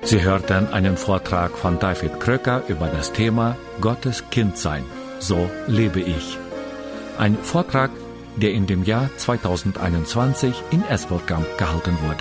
Sie hörten einen Vortrag von David Kröcker über das Thema Gottes Kind sein. So lebe ich. Ein Vortrag, der in dem Jahr 2021 in Esbjerg gehalten wurde.